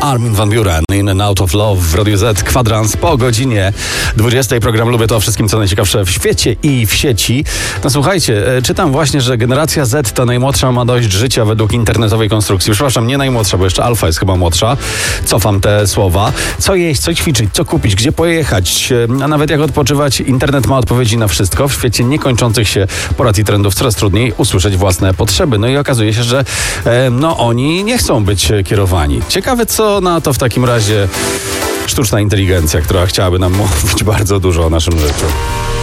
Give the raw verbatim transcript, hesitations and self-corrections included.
Armin van Buuren, In and Out of Love w Radiu Z, kwadrans po godzinie dwudziestej. Program Lubię to o wszystkim, co najciekawsze w świecie i w sieci. No słuchajcie, czytam właśnie, że generacja Z, ta najmłodsza, ma dość życia według internetowej konstrukcji. Przepraszam, nie najmłodsza, bo jeszcze Alfa jest chyba młodsza. Cofam te słowa. Co jeść, co ćwiczyć, co kupić, gdzie pojechać, a nawet jak odpoczywać. Internet ma odpowiedzi na wszystko. W świecie niekończących się porad i trendów coraz trudniej usłyszeć własne potrzeby. No i okazuje się, że e, no oni nie chcą być kierowani. Ciekawe, co na to w takim razie sztuczna inteligencja, która chciałaby nam mówić bardzo dużo o naszym życiu.